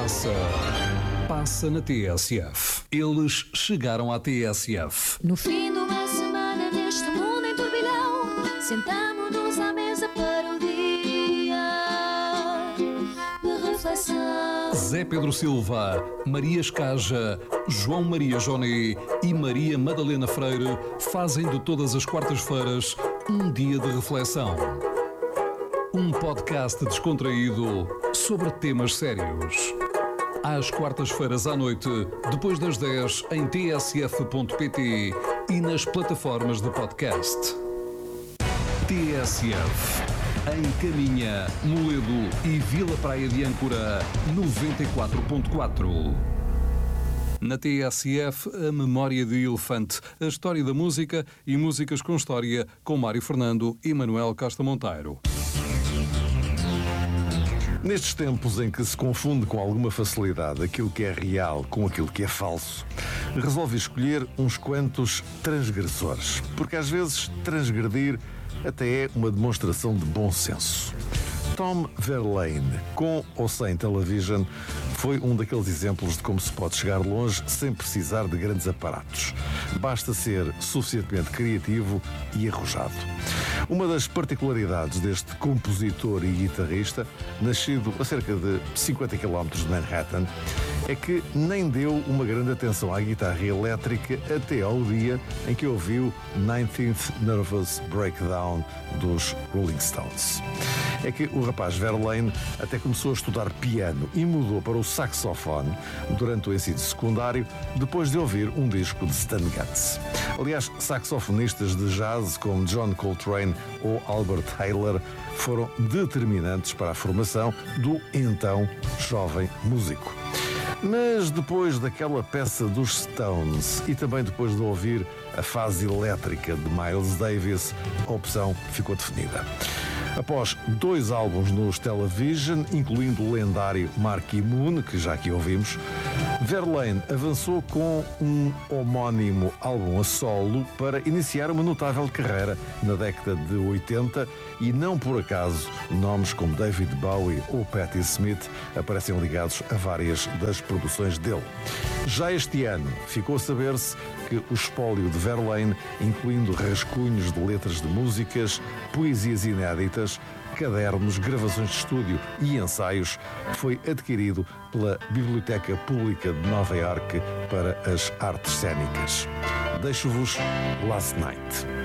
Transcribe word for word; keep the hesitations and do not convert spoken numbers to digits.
passa, passa na T S F. Eles chegaram à T S F. No fim de uma semana neste mundo em turbilhão, sentamo-nos à mesa para o dia de reflexão. Zé Pedro Silva, Maria Escaja, João Maria Joné e Maria Madalena Freire fazem de todas as quartas-feiras um dia de reflexão. Um podcast descontraído sobre temas sérios. Às quartas-feiras à noite, depois das dez, em t s f ponto p t e nas plataformas de podcast. T S F, em Caminha, Moledo e Vila Praia de Âncora, noventa e quatro ponto quatro. Na T S F, a memória de elefante, a história da música e músicas com história, com Mário Fernando e Manuel Costa Monteiro. Nestes tempos em que se confunde com alguma facilidade aquilo que é real com aquilo que é falso, resolvi escolher uns quantos transgressores, porque às vezes transgredir até é uma demonstração de bom senso. Tom Verlaine, com ou sem television, foi um daqueles exemplos de como se pode chegar longe sem precisar de grandes aparatos. Basta ser suficientemente criativo e arrojado. Uma das particularidades deste compositor e guitarrista, nascido a cerca de cinquenta quilómetros de Manhattan, é que nem deu uma grande atenção à guitarra elétrica até ao dia em que ouviu nineteenth Nervous Breakdown dos Rolling Stones. É que o rapaz Verlaine até começou a estudar piano e mudou para o saxofone durante o ensino secundário, depois de ouvir um disco de Stan Getz. Aliás, saxofonistas de jazz como John Coltrane ou Albert Taylor foram determinantes para a formação do então jovem músico. Mas depois daquela peça dos Stones e também depois de ouvir a fase elétrica de Miles Davis, a opção ficou definida. Após dois álbuns nos Television, incluindo o lendário Marquee Moon, que já aqui ouvimos, Verlaine avançou com um homónimo álbum a solo para iniciar uma notável carreira na década de oitenta e não por acaso nomes como David Bowie ou Patti Smith aparecem ligados a várias das produções dele. Já este ano ficou a saber-se que o espólio de Verlaine, incluindo rascunhos de letras de músicas, poesias inéditas, cadernos, gravações de estúdio e ensaios, foi adquirido pela Biblioteca Pública de Nova Iorque para as Artes Cênicas. Deixo-vos Last Night.